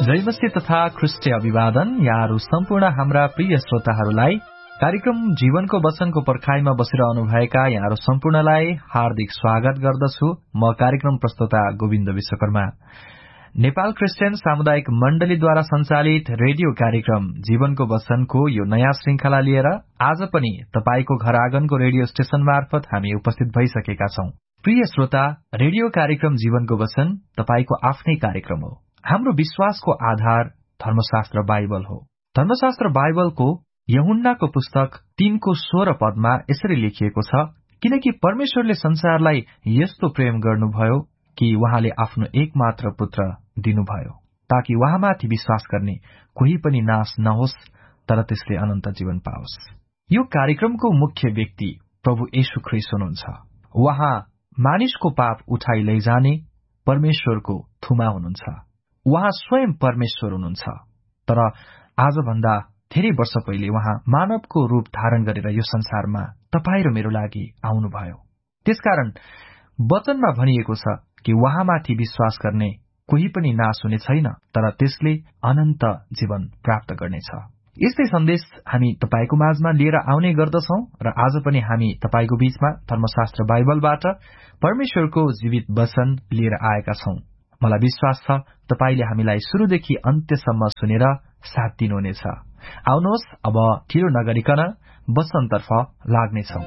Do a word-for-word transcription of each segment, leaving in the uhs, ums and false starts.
जय मसीह तथा ख्रिस्टे अभिवादन। यहाँहरू सम्पूर्ण हाम्रा प्रिय श्रोताहरूलाई कार्यक्रम जीवनको वचनको पर्खाइमा बसिरहनु भएका यहाँहरू सम्पूर्णलाई हार्दिक स्वागत गर्दछु। म कार्यक्रम प्रस्तोता गोविन्द विश्वकर्मा। नेपाल क्रिस्चियन सामुदायिक मण्डलीद्वारा सञ्चालित रेडियो कार्यक्रम जीवनको वचनको यो नयाँ श्रृंखला लिएर आज पनि तपाईको घर आँगनको रेडियो स्टेशन मार्फत हामी उपस्थित भइसकेका छौं। प्रिय श्रोता, रेडियो कार्यक्रम जीवनको वचन तपाईको आफ्नै कार्यक्रम हो। हाम्रो विश्वासको आधार धर्मशास्त्र बाइबल हो। धर्मशास्त्र बाइबलको यूहन्नाको पुस्तक तीनको सोह्र पदमा यसरी लेखिएको छ, किनकि परमेश्वरले संसारलाई यस्तो प्रेम गर्नुभयो कि उहाँले आफ्नो एकमात्र पुत्र दिनुभयो, ताकि उहाँमाथि विश्वास गर्ने कोही पनि नाश नहोस्, तर त्यसले अनन्त जीवन पाओस्। यो कार्यक्रमको मुख्य व्यक्ति प्रभु येशू ख्रीष्ट हुनुहुन्छ। उहाँ मानिसको पाप उठाइ लैजाने परमेश्वरको थुमा हुनुहुन्छ। उहाँ स्वयं परमेश्वर हुनुहुन्छ, तर आजभन्दा धेरै वर्ष पहिले उहाँ मानवको रूप धारण गरेर यो संसारमा तपाईं र मेरो लागि आउनुभयो। त्यसकारण वचनमा भनिएको छ कि उहाँमाथि विश्वास गर्ने कोही पनि नाश हुने छैन, तर त्यसले अनन्त जीवन प्राप्त गर्नेछ। यस्तै सन्देश हामी तपाईको माझमा लिएर आउने गर्दछौं र आज पनि हामी तपाईको बीचमा धर्मशास्त्र बाइबलबाट परमेश्वरको जीवित वचन लिएर आएका छौं। मलाई विश्वास छ तपाईले हामीलाई शुरूदेखि अन्त्यसम्म सुनेर साथ दिनुहुनेछ। आउनुहोस्, अब ढिलो नगरिकन वचनतर्फ लाग्नेछौं।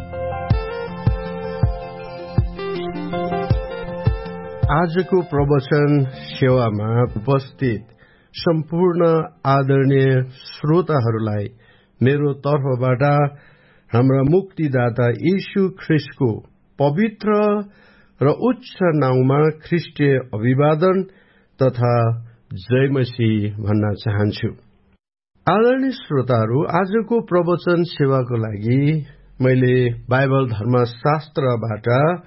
आजको प्रवचन सेवामा उपस्थित सम्पूर्ण आदरणीय श्रोताहरूलाई मेरो तर्फबाट हाम्रा मुक्तिदाता येशू ख्रीष्टको पवित्र र उच्च नाउँमा ख्रीष्टीय अभिवादन तथा जय मसीह भन्न चाहन्छु। आदरणीय श्रोताहरू, आजको प्रवचन सेवाको लागि मैले बाइबल धर्मशास्त्रबाट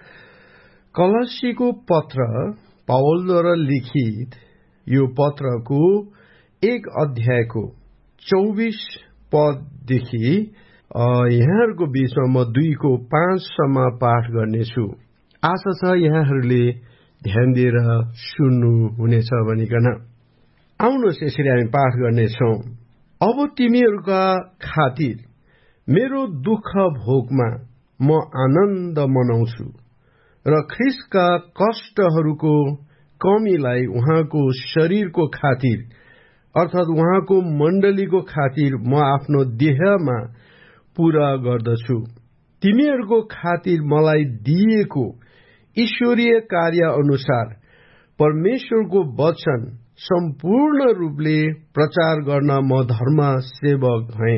कलस्सीको पत्र पावलद्वारा लिखित यो पत्रको एक अध्यायको चौबीस पददेखि यहाँहरूको बीचमा म दुईको पाँचसम्म पाठ गर्नेछु। आशा छ यहाँहरूले ध्यान दिएर सुन्नु हुनेछ भनिकन। आउनुहोस्, यसरी हामी पाठ गर्नेछौं। अब तिमीहरूका खातिर मेरो दुःख भोगमा म आनन्द मनाउँछु र ख्रीष्टका कष्टहरूको कमीलाई उहाँको शरीरको खातिर अर्थात उहाँको मण्डलीको खातिर म आफ्नो देहमा पूरा गर्दछु। तिमीहरूको खातिर मलाई दिएको ईश्वरीय कार्य अनुसार परमेश्वरको वचन सम्पूर्ण रूपले प्रचार गर्न म धर्म सेवक भएँ।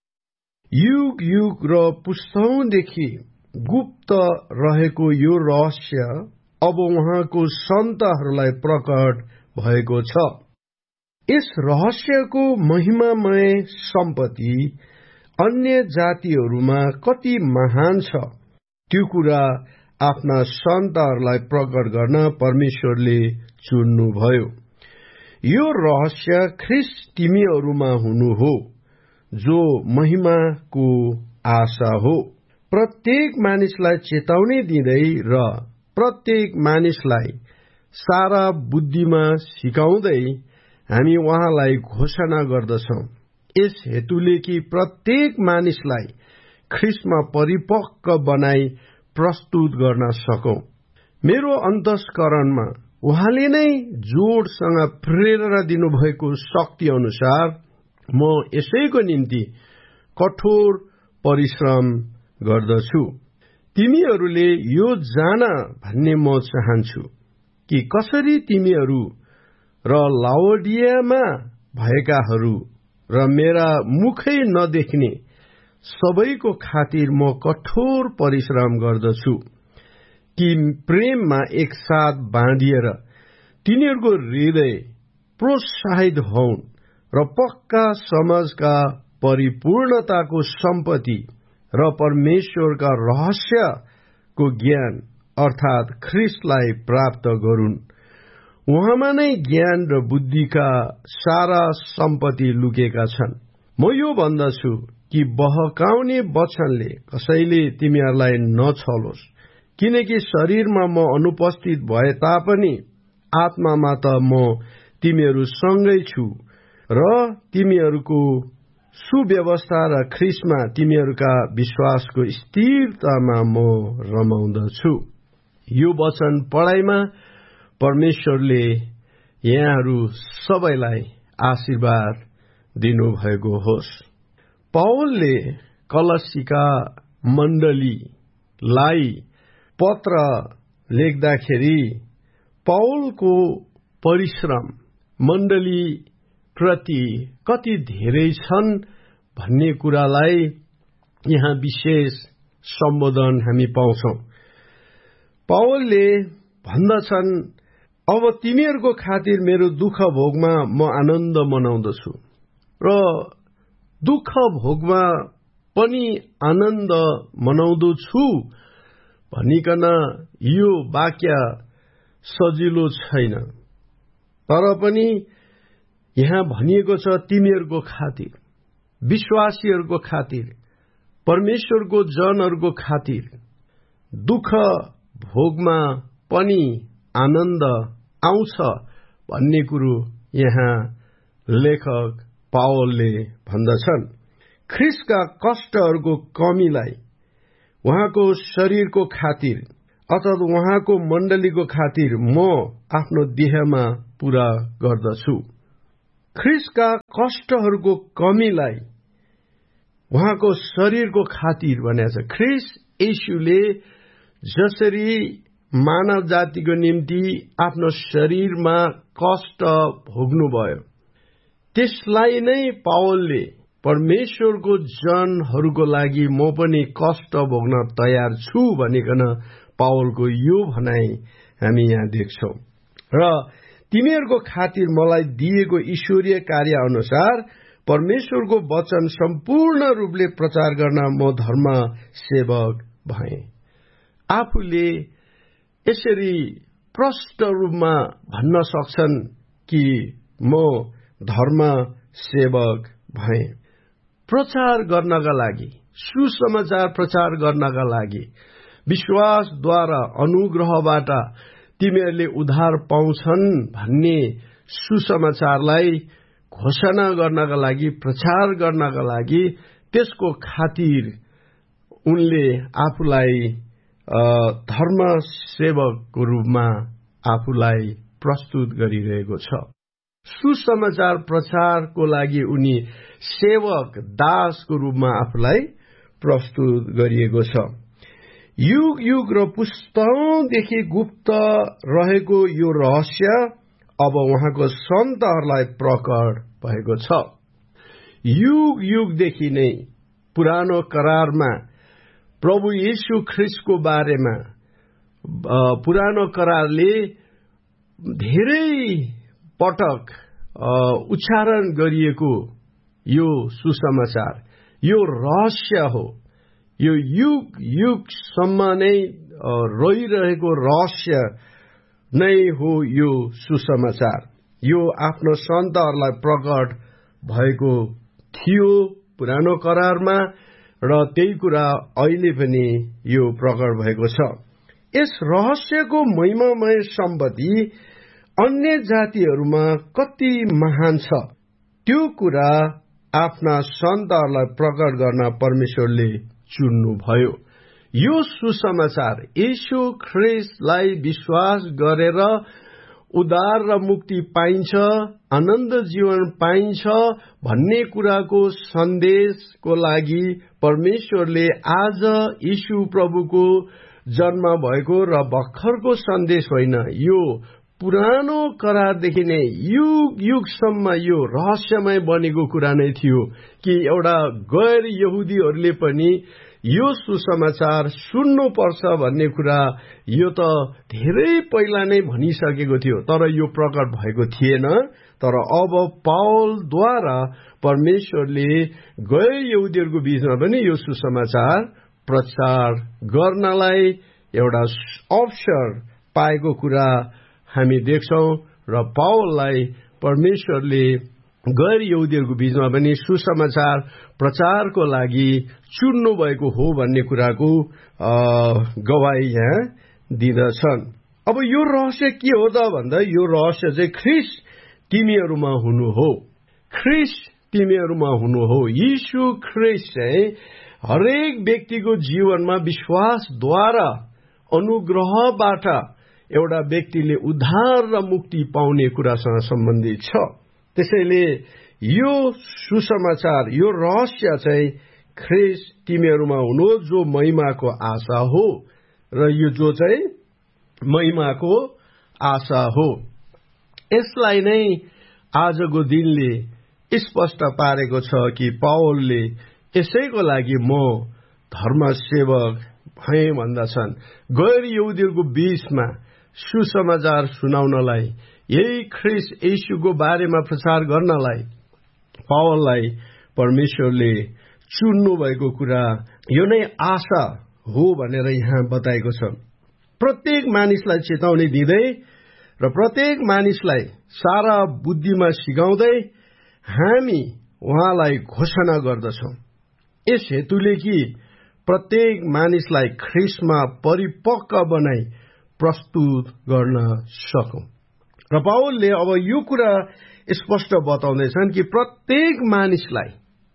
युग युग र पुस्तौंदेखि गुप्त रहेको यो रहस्य अब उहाँको सन्तहरूलाई प्रकट भएको छ। यस रहस्यको महिमामय सम्पत्ति अन्य जातिहरूमा कति महान छ, त्यो कुरा आफ्ना सन्तहरूलाई प्रकट गर्न परमेश्वरले चुन्नुभयो। यो रहस्य ख्रीष्ट तिमीहरूमा हुनु हो, जो महिमाको आशा हो। प्रत्येक मानिसलाई चेतावनी दिँदै र प्रत्येक मानिसलाई सारा बुद्धिमा सिकाउँदै हामी उहाँलाई घोषणा गर्दछौं, यस हेतुले कि प्रत्येक मानिसलाई ख्रीष्टमा परिपक्व बनाई प्रस्तुत गर्न सकौं। मेरो अन्तस्करणमा उहाँले नै जोडसँग प्रेरणा दिनुभएको शक्ति अनुसार म यसैको निम्ति कठोर परिश्रम गर्दछु। तिमीहरूले यो जान भन्ने म चाहन्छु कि कसरी तिमीहरू र लाओडियामा भएकाहरू र मेरा मुखै नदेख्ने सबैको खातिर म कठोर परिश्रम गर्दछु कि प्रेममा एकसाथ बाँधिएर तिनीहरूको हृदय प्रोत्साहित हौन् र पक्का समझका परिपूर्णताको सम्पत्ति र परमेश्वरका रहस्यको ज्ञान अर्थात ख्रीष्टलाई प्राप्त गरून्। उहाँमा नै ज्ञान र बुद्धिका सारा सम्पत्ति लुकेका छन्। म यो भन्दछु कि बहकाउने वचनले कसैले तिमीहरूलाई नछलोस्, किनकि शरीरमा म अनुपस्थित भए तापनि आत्मामा त म तिमीहरू सँगै छु र तिमीहरूको सुव्यवस्था र ख्रीष्टमा तिमीहरूका विश्वासको स्थिरतामा म रमाउँदछु। यो वचन पढाइमा परमेश्वरले यहाँहरू सबैलाई आशीर्वाद दिनुभएको होस्। पौलले कलसीका मण्डलीलाई पत्र लेख्दाखेरि पौलको परिश्रम मण्डली प्रति कति धेरै छन् भन्ने कुरालाई यहाँ विशेष सम्बोधन हामी पाउँछौं। पौलले भन्दछन्, अब तिमीहरूको खातिर मेरो दुःख भोगमा म आनन्द मनाउँदछु र दुःख भोगमा पनि आनन्द मनाउँदछु भनिकन यो वाक्य सजिलो छैन, तर पनि यहाँ भनिएको छ तिमीहरूको खातिर, विश्वासीहरूको खातिर, परमेश्वरको जनहरूको खातिर दुःख भोगमा पनि आनन्द आउँछ भन्ने कुरो यहाँ लेखक पौलले भन्दछन्। ख्रीष्टका कष्टहरूको कमीलाई उहाँको शरीरको खातिर अथवा उहाँको मण्डलीको खातिर म आफ्नो देहमा पूरा गर्दछु। ख्रीष्टका कष्टहरूको कमीलाई उहाँको शरीरको खातिर भनेको छ। ख्रीष्ट येशूले जसरी मानव जातिको निम्ति आफ्नो शरीरमा कष्ट भोग्नुभयो, त्यसलाई नै पौलले परमेश्वरको जनहरूको लागि म पनि कष्ट भोग्न तयार छु भनिकन पौलको यो भनाइ हामी यहाँ देख्छौं। र तिमीहरूको खातिर मलाई दिएको ईश्वरीय कार्य अनुसार परमेश्वरको वचन सम्पूर्ण रूपले प्रचार गर्न म धर्म सेवक भएँ। आफूले यसरी प्रष्ट रूपमा भन्न सक्छन् कि म धर्म सेवक भएँ। प्रचार गर्नका लागि, सुसमाचार प्रचार गर्नका लागि, विश्वासद्वारा अनुग्रहबाट तिमीहरूले उद्धार पाउँछन् भन्ने सुसमाचारलाई घोषणा गर्नका लागि, प्रचार गर्नका लागि, त्यसको खातिर उनले आफूलाई धर्म सेवकको रूपमा आफूलाई प्रस्तुत गरिरहेको छ। सुसमाचार प्रचारको लागि उनी सेवक दासको रूपमा आफूलाई प्रस्तुत गरिएको छ। युग युग र पुस्तौंदेखि गुप्त रहेको यो रहस्य अब उहाँको सन्तहरूलाई प्रकट भएको छ। युग युगदेखि नै पुरानो करारमा प्रभु येशू ख्रीष्टको बारेमा पुरानो करारले धेरै पटक उच्चारण गरिएको यो सुसमाचार, यो रहस्य हो। यो युग युगसम्म नै रहिरहेको रहस्य नै हो यो सुसमाचार। यो आफ्नो सन्तहरूलाई प्रकट भएको थियो पुरानो करारमा र त्यही कुरा अहिले पनि यो प्रकट भएको छ। यस रहस्यको महिमामय सम्पत्ति अन्य जातिहरूमा कति महान छ, त्यो कुरा आफ्ना सन्तहरूलाई प्रकट गर्न परमेश्वरले चुन्नुभयो। यो सुसमाचार येशू ख्रीष्टलाई विश्वास गरेर उद्धार र मुक्ति पाइन्छ, आनन्द जीवन पाइन्छ भन्ने कुराको सन्देशको लागि परमेश्वरले आज येशू प्रभुको जन्म भएको र भर्खरको सन्देश होइन, यो पुरानो करारदेखि नै युग युगसम्म यो रहस्यमय बनेको कुरा नै थियो कि एउटा गैर यहुदीहरूले पनि यो सुसमाचार सुन्नुपर्छ भन्ने कुरा यो त धेरै पहिला नै भनिसकेको थियो, तर यो प्रकट भएको थिएन। तर अब पौलद्वारा परमेश्वरले गैर यहुदीहरूको बीचमा पनि यो सुसमाचार प्रचार गर्नलाई एउटा अवसर पाएको कुरा हामी देख्छौं र पौललाई परमेश्वरले गैर यहुदीहरूको बीचमा पनि सुसमाचार प्रचारको लागि चुन्नु भएको हो भन्ने कुराको गवाही यहाँ दिँदछन्। अब यो रहस्य के हो त भन्दा यो रहस्य चाहिँ ख्रीष्ट तिमीहरूमा हुनु हो। ख्रिस्ट तिमीहरूमा हुनु हो। यीशु ख्रिस्ट चाहिँ हरेक व्यक्तिको जीवनमा विश्वासद्वारा अनुग्रहबाट एउटा व्यक्तिले उद्धार र मुक्ति पाउने कुरासँग सम्बन्धित छ। त्यसैले यो सुसमाचार, यो रहस्य चाहिँ ख्रिस्ट तिमीहरूमा हुनु जो महिमाको आशा हो, र यो जो चाहिँ महिमाको आशा हो। यसलाई नै आजको दिनले स्पष्ट पारेको छ कि पावलले यसैको लागि म धर्मसेवक भए भन्दछन्। गैर यहुदीहरूको बीचमा सुसमाचार सुनाउनलाई, यही ख्रिस्ट येशूको बारेमा प्रचार गर्नलाई पावललाई परमेश्वरले चुन्नु भएको कुरा यो नै आशा हो भनेर यहाँ बताएको छ। प्रत्येक मानिसलाई चेतावनी दिँदै र प्रत्येक मानिसलाई सारा बुद्धिमा सिकाउँदै हामी उहाँलाई घोषणा गर्दछौं, यस हेतुले कि प्रत्येक मानिसलाई ख्रिस्टमा परिपक्व बनाई प्रस्तुत गर्न सकौं। र पावलले अब यो कुरा स्पष्ट बताउँदैछन् कि प्रत्येक मानिसलाई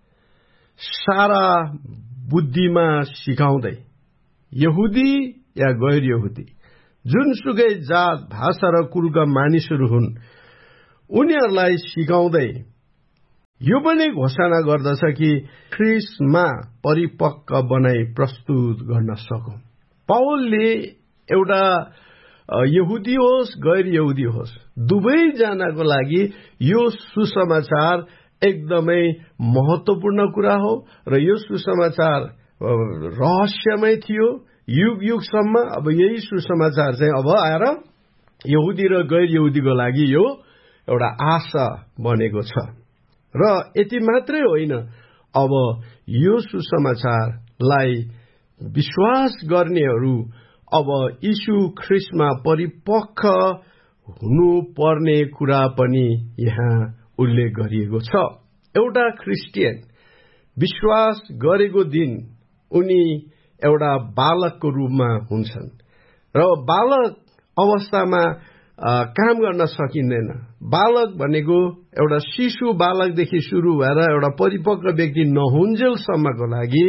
सारा बुद्धिमा सिकाउँदै, यहुदी या गैर यहुदी, जुनसुकै जात भाषा र कुलका मानिसहरू हुन्, उनीहरूलाई सिकाउँदै यो पनि घोषणा गर्दछ कि ख्रिस्टमा परिपक्व बनाई प्रस्तुत गर्न सकौं। पावलले एउटा यहुदी होस् गैर यहुदी होस्, दुवैजनाको लागि यो सुसमाचार एकदमै महत्वपूर्ण कुरा हो र यो सुसमाचार रहस्यमय थियो युग युगसम्म। अब यही सुसमाचार चाहिँ अब आएर यहुदी र गैर यहुदीको लागि यो एउटा आशा बनेको छ। र यति मात्रै होइन, अब यो सुसमाचारलाई विश्वास गर्नेहरू अब यीशु ख्रिस्टमा परिपक्व हुनुपर्ने कुरा पनि यहाँ उल्लेख गरिएको छ। एउटा क्रिस्चियन विश्वास गरेको दिन उनी एउटा बालकको रूपमा हुन्छन् र बालक अवस्थामा काम गर्न सकिँदैन। बालक भनेको एउटा शिशु बालकदेखि सुरु भएर एउटा परिपक्व व्यक्ति नहुन्जेलसम्मको लागि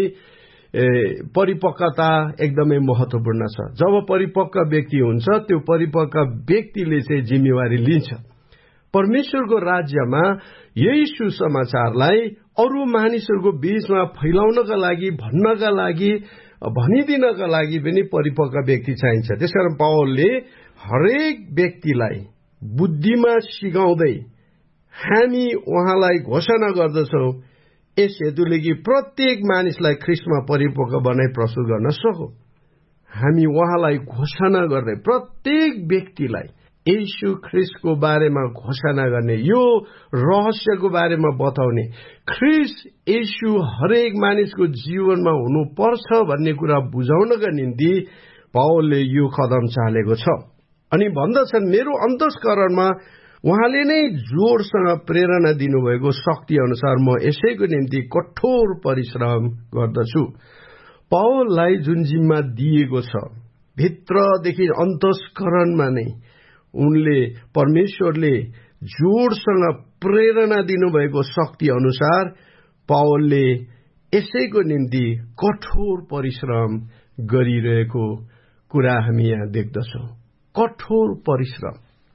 परिपक्वता एकदमै महत्वपूर्ण छ। जब परिपक्व व्यक्ति हुन्छ, त्यो परिपक्व व्यक्तिले चाहिँ जिम्मेवारी लिन्छ। परमेश्वरको राज्यमा यही सुसमाचारलाई अरू मानिसहरूको बीचमा फैलाउनका लागि, भन्नका लागि, भनिदिनका लागि पनि परिपक्व व्यक्ति चाहिन्छ। त्यसकारण पावलले हरेक व्यक्तिलाई बुद्धिमा सिकाउँदै हामी उहाँलाई घोषणा गर्दछौं, यस हेतुले कि प्रत्येक मानिसलाई ख्रिस्टमा परिपक्व बनाई प्रस्तुत गर्न सकौं। हामी उहाँलाई घोषणा गर्दै प्रत्येक व्यक्तिलाई येशू ख्रिस्टको बारेमा घोषणा गर्ने, यो रहस्यको बारेमा बताउने, ख्रिस्ट येशू हरेक मानिसको जीवनमा हुनुपर्छ भन्ने कुरा बुझाउनका निम्ति पावलले यो कदम चालेको छ। अनि भन्दछन्, मेरो अन्तस्करणमा उहाँले नै जोडसँग प्रेरणा दिनुभएको शक्ति अनुसार म यसैको निम्ति कठोर परिश्रम गर्दछु। पावललाई जुन जिम्मा दिएको छ, भित्रदेखि अन्तस्करणमा नै उनले परमेश्वरले जोडसँग प्रेरणा दिनुभएको शक्ति अनुसार पावलले यसैको निम्ति कठोर परिश्रम गरिरहेको कुरा हामी यहाँ देख्दछौं। कठोर परिश्रम,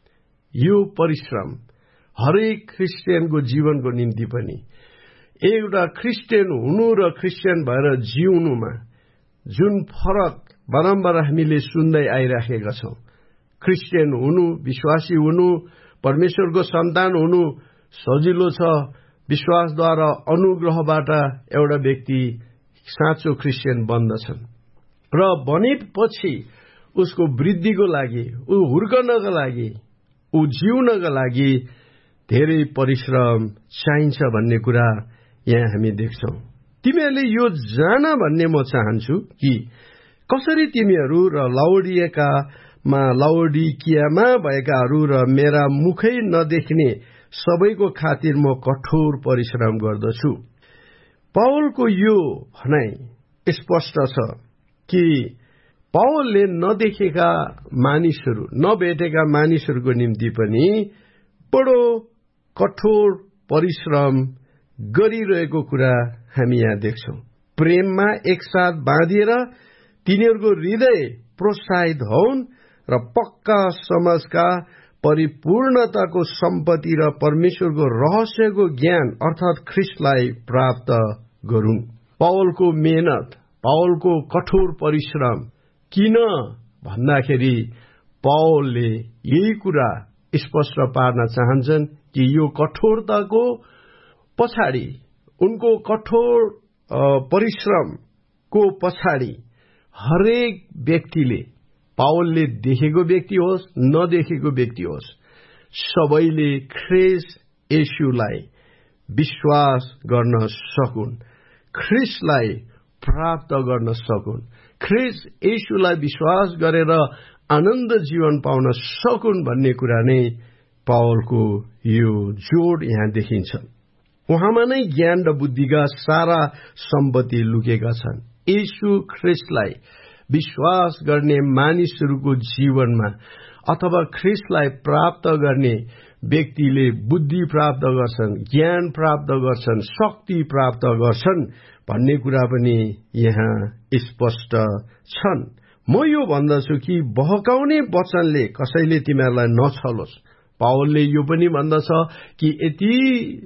यो परिश्रम हरेक क्रिस्चियनको जीवनको निम्ति पनि, एउटा क्रिस्चियन हुनु र क्रिस्चियन भएर जिउनुमा जुन फरक बारम्बार हामीले सुन्दै आइराखेका छौं, क्रिस्चियन हुनु, विश्वासी हुनु, परमेश्वरको सन्तान हुनु सजिलो छ। विश्वासद्वारा अनुग्रहबाट एउटा व्यक्ति साँचो क्रिस्चियन बन्दछन् र बनेपछि उसको वृद्धिको लागि, ऊ हुर्कनका लागि, ऊ जिउनका लागि धेरै परिश्रम चाहिन्छ भन्ने कुरा यहाँ हामी देख्छौं। तिमीहरूले यो जान भन्ने म चाहन्छु कि कसरी तिमीहरू र लाउडियाकामा लाउडिकियामा भएकाहरू र मेरा मुखै नदेख्ने सबैको खातिर म कठोर परिश्रम गर्दछु। पावलको यो भनाइ स्पष्ट छ कि पावलले नदेखेका मानिसहरू, नभेटेका मानिसहरूको निम्ति पनि बडो कठोर परिश्रम गरिरहेको कुरा हामी यहाँ देख्छौं। प्रेममा एकसाथ बाँधिएर तिनीहरूको हृदय प्रोत्साहित हुन् र पक्का समाजका परिपूर्णताको सम्पत्ति र परमेश्वरको रहस्यको ज्ञान अर्थात ख्रीष्टलाई प्राप्त गरून्। पौलको मेहनत, पौलको कठोर परिश्रम किन भन्दाखेरि पौलले यही कुरा स्पष्ट पार्न चाहन्छन् कि यो कठोरताको पछाडि, उनको कठोर परिश्रमको पछाडि हरेक व्यक्तिले, पौलले देखेको व्यक्ति होस् नदेखेको व्यक्ति होस्, सबैले ख्रीष्ट येशूलाई विश्वास गर्न सकुन्, ख्रीष्टलाई प्राप्त गर्न सकुन्, ख्रीष्ट येशूलाई विश्वास गरेर आनन्द जीवन पाउन सकुन् भन्ने कुरा नै पौलको यो जोड यहाँ देखिन्छ। उहाँमा नै ज्ञान र बुद्धिका सारा सम्पत्ति लुकेका छन्। येशू ख्रीष्टलाई विश्वास गर्ने मानिसहरूको जीवनमा अथवा ख्रीष्टलाई प्राप्त गर्ने व्यक्तिले बुद्धि प्राप्त गर्छन्, ज्ञान प्राप्त गर्छन्, शक्ति प्राप्त गर्छन् भन्ने कुरा पनि यहाँ स्पष्ट छन्। म यो भन्दछु कि बहकाउने वचनले कसैले तिमीहरूलाई नछलोस्। पौलले यो पनि भन्दछ कि यति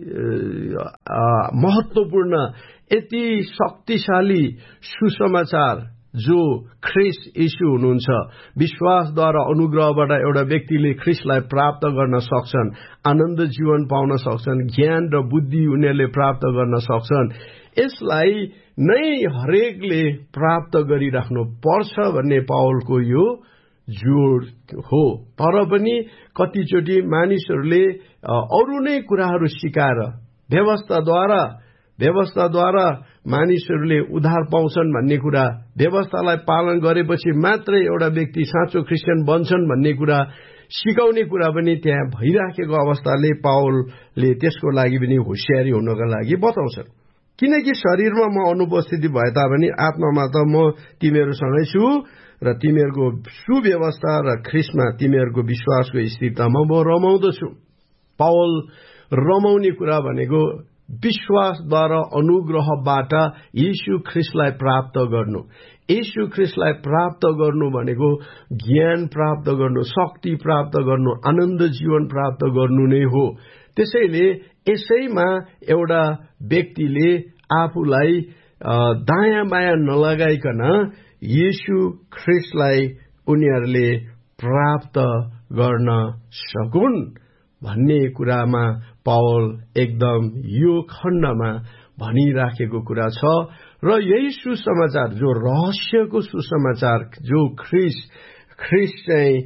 महत्वपूर्ण, यति शक्तिशाली सुसमाचार जो ख्रीष्ट येशू हुनुहुन्छ, विश्वासद्वारा अनुग्रहबाट एउटा व्यक्तिले ख्रीष्टलाई प्राप्त गर्न सक्छन्, आनन्द जीवन पाउन सक्छन्, ज्ञान र बुद्धि उनीहरूले प्राप्त गर्न सक्छन्। यसलाई नै हरेकले प्राप्त गरिराख्नु पर्छ भन्ने पौलको यो जोड हो। तर पनि कतिचोटि मानिसहरूले अरू नै कुराहरू सिकाएर व्यवस्थाद्वारा व्यवस्थाद्वारा मानिसहरूले उद्धार पाउँछन् भन्ने कुरा, व्यवस्थालाई पालन गरेपछि मात्रै एउटा व्यक्ति साँचो क्रिस्चियन बन्छन् भन्ने कुरा सिकाउने कुरा पनि त्यहाँ भइराखेको अवस्थाले पौलले त्यसको लागि पनि होशियारी हुनका लागि बताउँछन्। किनकि शरीरमा म अनुपस्थिति भए तापनि आत्मामा त म तिमीहरूसँगै छु र तिमीहरूको सुव्यवस्था र ख्रीष्टमा तिमीहरूको विश्वासको स्थिरतामा म रमाउँदछु। पौल रमाउने कुरा भनेको विश्वासद्वारा अनुग्रहबाट येशू ख्रीष्टलाई प्राप्त गर्नु। येशू ख्रीष्टलाई प्राप्त गर्नु भनेको ज्ञान प्राप्त गर्नु, शक्ति प्राप्त गर्नु, आनन्द जीवन प्राप्त गर्नु नै हो। त्यसैले यसैमा एउटा व्यक्तिले आफूलाई दायाँ बायाँ नलगाइकन येशू ख्रीष्टलाई उनीहरूले प्राप्त गर्न सकुन् भन्ने कुरामा पौल एकदम यो खण्डमा भनिराखेको कुरा छ। र यही सुसमाचार, जो रहस्यको सुसमाचार, जो ख्रीष्ट ख्रीष्ट चाहिँ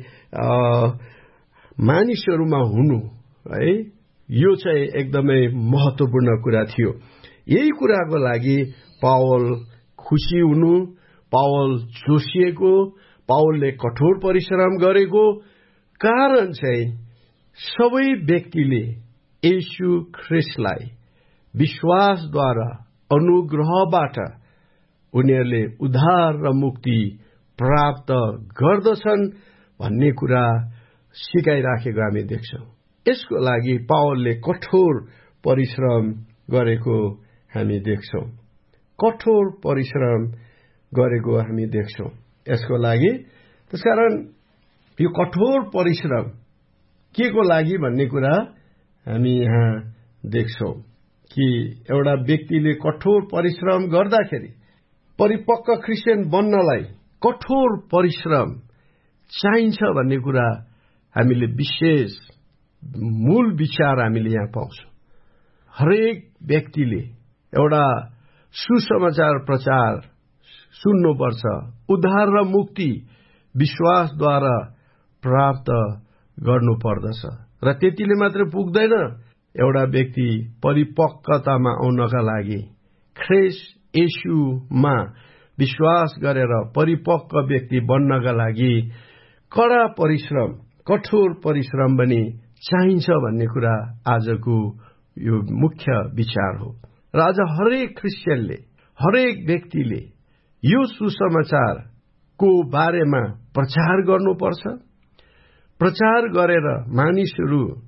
मानिसहरूमा हुनु है, यो चाहिँ एकदमै महत्वपूर्ण कुरा थियो। यही कुराको लागि पौल खुसी हुनु, पौल जोसिएको, पौलले कठोर परिश्रम गरेको कारण चाहिँ सबै व्यक्तिले येशू ख्रीष्टलाई विश्वासद्वारा अनुग्रहबाट उनीहरूले उद्धार र मुक्ति प्राप्त गर्दछन् भन्ने कुरा सिकाइराखेको हामी देख्छौं। यसको लागि पौलले कठोर परिश्रम गरेको हामी देख्छौं। कठोर परिश्रम गरेको हामी देख्छौं यसको लागि। त्यसकारण यो कठोर परिश्रम के को लागि भन्ने कुरा हामी यहाँ देख्छौं कि एउटा व्यक्तिले कठोर परिश्रम गर्दाखेरि, परिपक्व क्रिस्चियन बन्नलाई कठोर परिश्रम चाहिन्छ भन्ने कुरा हामीले विशेष मूल विचार हामीले यहाँ पाउँछौं। हरेक व्यक्तिले एउटा सुसमाचार प्रचार सुन्नुपर्छ। उद्धार र मुक्ति विश्वासद्वारा प्राप्त गर्नुपर्दछ र त्यतिले मात्र पुग्दैन। एउटा व्यक्ति परिपक्वतामा आउनका लागि, ख्रीष्ट येशूमा विश्वास गरेर परिपक्व व्यक्ति बन्नका लागि कड़ा परिश्रम, कठोर परिश्रम पनि चाहिन्छ भन्ने कुरा आजको यो मुख्य विचार हो। र आज हरेक क्रिस्चियनले, हरेक व्यक्तिले यो सुसमाचारको बारेमा प्रचार गर्नुपर्छ। प्रचार गरेर मानिसहरू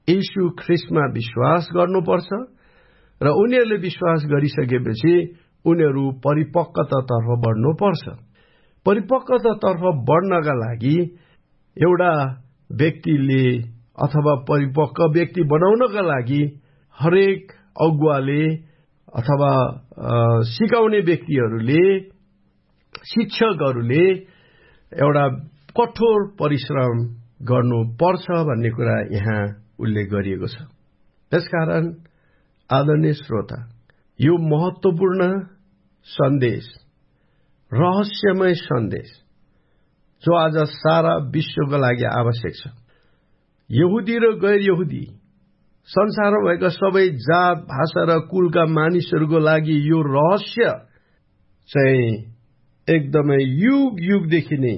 यीशु ख्रीष्टमा विश्वास गर्नुपर्छ र उनीहरूले विश्वास गरिसकेपछि उनीहरू परिपक्वतातर्फ बढ्नुपर्छ। परिपक्वतातर्फ बढ्नका लागि एउटा व्यक्तिले अथवा परिपक्व व्यक्ति बनाउनका लागि हरेक अगुवाले अथवा सिकाउने व्यक्तिहरूले, शिक्षकहरूले एउटा कठोर परिश्रम गर्नुपर्छ भन्ने कुरा यहाँ उल्लेख गरिएको छ। त्यसकारण आदरणीय श्रोता, यो महत्त्वपूर्ण सन्देश, रहस्यमय सन्देश जो आज सारा विश्वको लागि आवश्यक छ, यहुदी र गैर यहुदी, संसारमा भएका सबै जात, भाषा र कुलका मानिसहरूको लागि यो रहस्य चाहिँ एकदमै युग युगदेखि नै,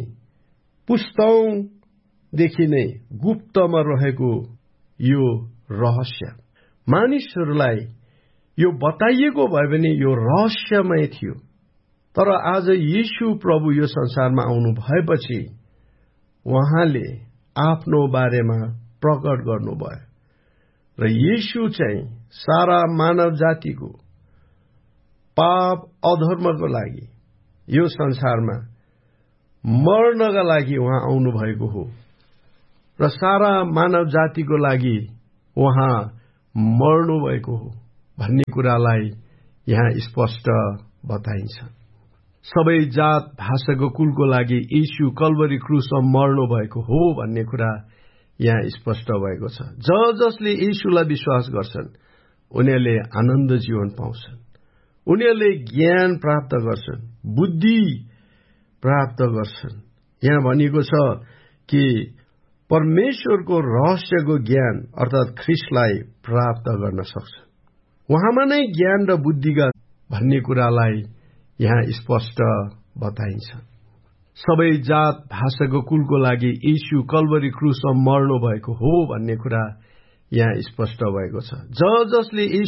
पुस्तौंदेखि नै गुप्तमा रहेको यो रहस्य मानिसहरूलाई यो बताइएको भए पनि यो रहस्यमय थियो। तर आज यीशु प्रभु यो संसारमा आउनु भएपछि उहाँले आफ्नो बारेमा प्रकट गर्नुभयो र यीशु चाहिँ सारा मानव जातिको पाप अधर्मको लागि यो संसारमा मर्नका लागि उहाँ आउनु भएको हो र सारा मानव जातिको लागि उहाँ मर्नु भएको हो भन्ने कुरालाई यहाँ स्पष्ट बताइन्छ। सबै जात, भाषाको, कुलको लागि यीशु कल्वरी क्रुसमा मर्नु भएको हो भन्ने कुरा यहाँ स्पष्ट भएको छ। ज जसले यीशुलाई विश्वास गर्छन् उनीहरूले आनन्द जीवन पाउँछन्, उनीहरूले ज्ञान प्राप्त गर्छन्, बुद्धि प्राप्त गर्छन्। यहाँ भनिएको छ कि परमेश्वरको रहस्यको ज्ञान अर्थात ख्रीष्टलाई प्राप्त गर्न सक्छन्। उहाँमा नै ज्ञान र बुद्धिका भन्ने कुरालाई यहाँ स्पष्ट बताइन्छ। सबै जात, भाषाको, कुलको लागि यीशु कल्वरी क्रुसमा मर्नु भएको हो भन्ने कुरा यहाँ स्पष्ट भएको छ। ज जसले